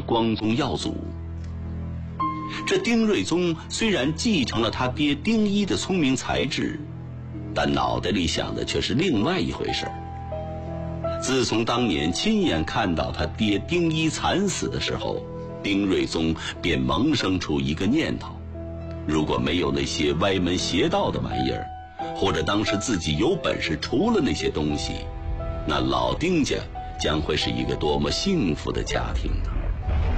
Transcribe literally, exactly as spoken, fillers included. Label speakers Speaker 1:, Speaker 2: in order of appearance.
Speaker 1: 光宗耀祖。这丁睿宗虽然继承了他爹丁一的聪明才智，但脑袋里想的却是另外一回事。自从当年亲眼看到他爹丁一惨死的时候，丁睿宗便萌生出一个念头：如果没有那些歪门邪道的玩意儿，或者当时自己有本事除了那些东西，那老丁家将会是一个多么幸福的家庭啊！